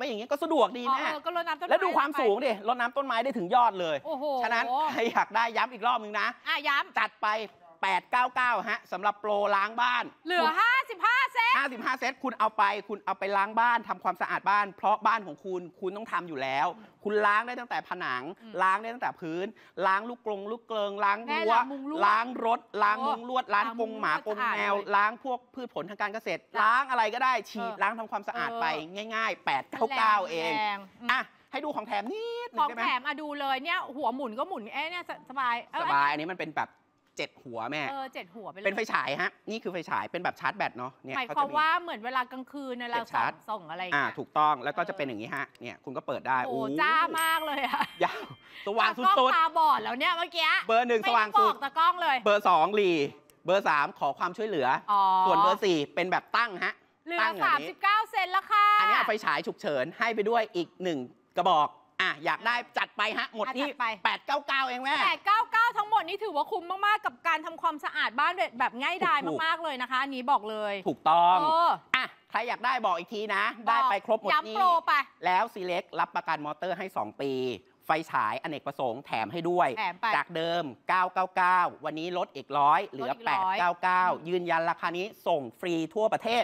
อย่างเงี้ยก็สะดวกดีแม่ก็รดน้ำต้นไม้แล้วดูความสูงดิรดน้ำต้นไม้ได้ถึงยอดเลยฉะนั้นใครอยากได้ย้ำอีกรอบนึงนะย้ำจัดไป899ฮะสำหรับโปรล้างบ้านเหลือ55 เซต 55 เซตคุณเอาไปล้างบ้านทำความสะอาดบ้านเพราะบ้านของคุณต้องทำอยู่แล้วคุณล้างได้ตั้งแต่ผนังล้างได้ตั้งแต่พื้นล้างลูกกรงลูกเกลิงล้างรั้วล้างรถล้างมุ้งลวดล้างกรงหมากรงแมวล้างพวกพืชผลทางการเกษตรล้างอะไรก็ได้ฉีดล้างทำความสะอาดไปง่ายๆ899เองอ่ะให้ดูของแถมนิดนึงได้ไหมของแถมดูเลยเนี่ยหัวหมุนก็หมุนเนี่ยสบายอันนี้มันเป็นแบบ7 หัวแม่ 7 หัวไปเลยเป็นไฟฉายฮะนี่คือไฟฉายเป็นแบบชาร์จแบตเนาะเนี่ยหมายความว่าเหมือนเวลากลางคืนเราส่งอะไรถูกต้องแล้วก็จะเป็นอย่างนี้ฮะเนี่ยคุณก็เปิดได้โอ้จ้ามากเลยอะยาวสว่างสุดๆตาบอดแล้วเนี่ยเมื่อกี้เบอร์1สว่างสุดตากล้องเลยเบอร์2หลีเบอร์3ขอความช่วยเหลือส่วนเบอร์4เป็นแบบตั้งฮะเหลือ39 เซนแล้วค่ะอันนี้ไฟฉายฉุกเฉินให้ไปด้วยอีก1 กระบอกอยากได้จัดไปฮะหมดนี่899เองแม่ 899ทั้งหมดนี้ถือว่าคุ้มมากๆกับการทำความสะอาดบ้านแบบง่ายดายมากๆเลยนะคะอันนี้บอกเลยถูกต้องใครอยากได้บอกอีกทีนะได้ไปครบหมดนี้แล้ว Select รับประกันมอเตอร์ให้2 ปีไฟฉายอเนกประสงค์แถมให้ด้วยจากเดิม999วันนี้ลดอีก100เหลือ899ยืนยันราคานี้ส่งฟรีทั่วประเทศ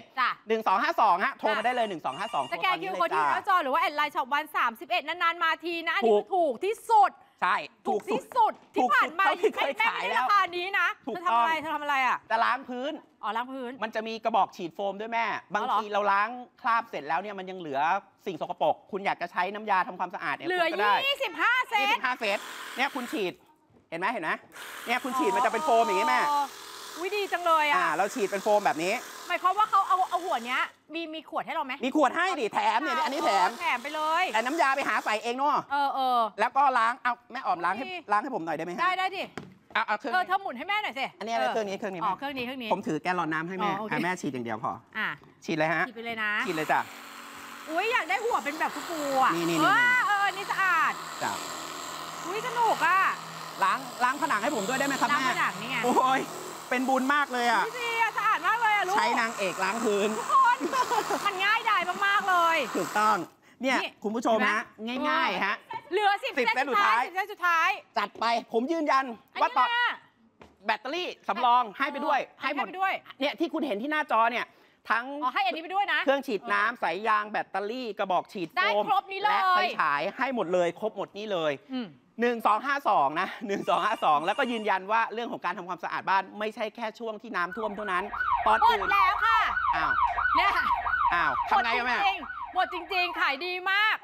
1252ฮะโทรมาได้เลย1252 สแกนคิวโค้ดที่หน้าจอหรือว่าแอดไลน์ช็อปวัน31นานๆมาทีนะอันนี้ถูกที่สุดใช่ถูกที่สุดที่ผ่านมาไม่ได้ราคานี้นะเธอทำอะไรอ่ะจะล้างพื้นล้างพื้นมันจะมีกระบอกฉีดโฟมด้วยแม่บางทีเราล้างคราบเสร็จแล้วเนี่ยมันยังเหลือสิ่งสกปรกคุณอยากจะใช้น้ำยาทำความสะอาดเนี่ยเหลือ25 เซตเนี่ยคุณฉีดเห็นไหมเนี่ยคุณฉีดมันจะเป็นโฟมอย่างนี้แม่วิดีจังเลยเราฉีดเป็นโฟมแบบนี้หมายความว่าเขาเอาหัวเนี้ยมีขวดให้เราไหมมีขวดให้ดิแถมเนี่ยอันนี้แถมไปเลยแต่น้ำยาไปหาใส่เองเนาะแล้วก็ล้างเอาแม่ออมล้างให้ผมหน่อยได้ไหมได้ดิเอาเครื่องเธอหมุนให้แม่หน่อยสิอันนี้อะไรเครื่องนี้ผมถือแกลลอนน้ำให้แม่แม่ฉีดอย่างเดียวพอฉีดเลยฮะฉีดไปเลยนะฉีดเลยจ้ะอุ้ยอยากได้หัวเป็นแบบฟูๆนี่นี่สะอาดจ้ะอุ้ยสนุกล้างผนังให้ผมด้วยได้ไหมครับแม่ล้างผนังนี่ไงโอ้ยเป็นบุญมากเลยดีสะอาดมากเลยลูกใช้นางเอกล้างพื้นทุกคนมันง่ายดายมากๆเลยถูกต้องเนี่ยคุณผู้ชมนะง่ายๆฮะเหลือ10 เซตสุดท้ายจัดไปผมยืนยันว่าตอนแบตเตอรี่สำรองให้ไปด้วยให้หมดเนี่ยที่คุณเห็นที่หน้าจอเนี่ยทั้งให้อันนี้ไปด้วยนะเครื่องฉีดน้ำสายยางแบตเตอรี่กระบอกฉีดโฟมและไฟฉายให้หมดเลยครบหมดนี้เลย1252นะ1252แล้วก็ยืนยันว่าเรื่องของการทำความสะอาดบ้านไม่ใช่แค่ช่วงที่น้ำท่วมเท่านั้นตอนอื่นหมดแล้วค่ะเนี่ยทำไงแม่หมดจริงๆขายดีมาก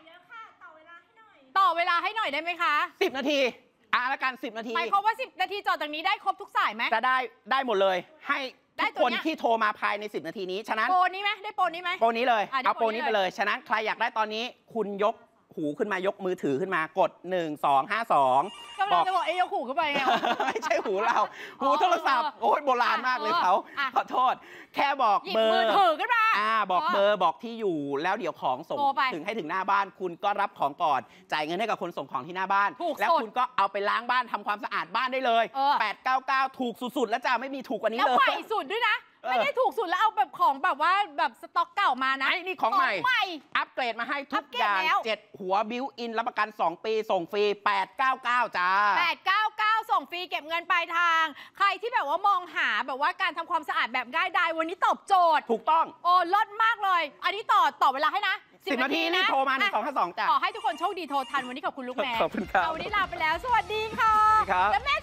ต่อเวลาให้หน่อยได้ไหมคะ 10 นาทีละกัน10 นาทีหมายความว่า10 นาทีจอดจากนี้ได้ครบทุกสายไหมจะได้หมดเลยให้ทุกคนที่โทรมาภายใน10 นาทีนี้ฉะนั้นโปรนี้ไหมได้โปรนี้ไหมโปรนี้เลยเอาโปรนี้ไปเลยฉะนั้นใครอยากได้ตอนนี้คุณยกหูขึ้นมายกมือถือขึ้นมากด1252 กำลังจะบอกยกหูขึ้นไปไงไม่ใช่หูเราหูโทรศัพท์โอ้ยโบราณมากเลยเขาขอโทษแค่บอกเบอร์มือถือขึ้นมาบอกเบอร์บอกที่อยู่แล้วเดี๋ยวของส่งถึงหน้าบ้านคุณก็รับของก่อนจ่ายเงินให้กับคนส่งของที่หน้าบ้านแล้วคุณก็เอาไปล้างบ้านทำความสะอาดบ้านได้เลย899ถูกสุดๆแล้วจ้าไม่มีถูกกว่านี้เลยแล้วใหม่สุดด้วยนะไม่ได้ถูกสุดแล้วเอาแบบของแบบว่าแบบสต็อกเก่ามานะนี่ของใหม่อัปเกรดมาให้ทุกอย่าง7 หัวบิวอินรับประกัน2 ปีส่งฟรี899จ้า 899ส่งฟรีเก็บเงินปลายทางใครที่แบบว่ามองหาแบบว่าการทำความสะอาดแบบง่ายดายวันนี้ตอบโจทย์ถูกต้องลดมากเลยอันนี้ต่อเวลาให้นะ 10 นาทีนี่โทรมา1252จ้าขอให้ทุกคนโชคดีโทรทันวันนี้ขอบคุณลูกแม่ขอบคุณครับวันนี้ลาไปแล้วสวัสดีค่ะแล้วแม่